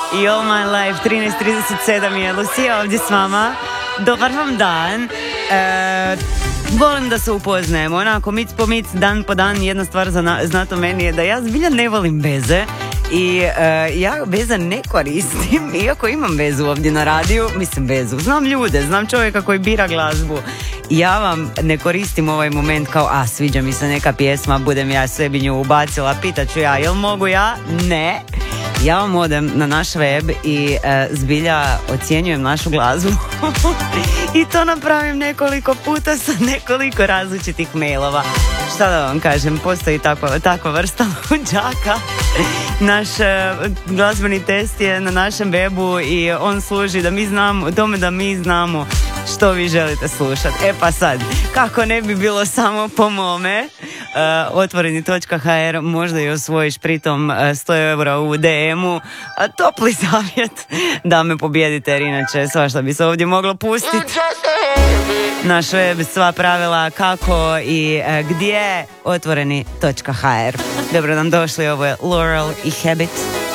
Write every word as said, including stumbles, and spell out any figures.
i All My Life. Trinaest trideset sedam je Lucija ovdje s vama. Dobar vam dan. E, volim da se upoznajemo, onako mic po mic, dan po dan. Jedna stvar za na, znato meni je da ja zbilja ne volim veze. I uh, ja veze ne koristim, iako imam vezu ovdje na radiju, mislim vezu, znam ljude, znam čovjeka koji bira glazbu. Ja vam ne koristim ovaj moment kao, a sviđa mi se neka pjesma, budem ja sebi nju ubacila, pitaću ja, jel mogu ja? Ne. Ja vam odem na naš web i uh, zbilja ocjenjujem našu glazbu i to napravim nekoliko puta sa nekoliko različitih mailova. Šta da vam kažem, postoji takva, takva vrsta luđaka. Naš uh, glazbeni test je na našem webu i on služi da mi znamo, tome da mi znamo što vi želite slušati. E pa sad, kako ne bi bilo samo po mome, uh, otvoreni točka ha er, možda i osvojiš pritom uh, sto eura u de emu, a topli savjet da me pobjedite, jer inače svašta bi se ovdje moglo pustiti. Naš web, sva pravila kako i uh, gdje, otvoreni točka ha er. Dobro nam došli, ovo je Laurel i Habit.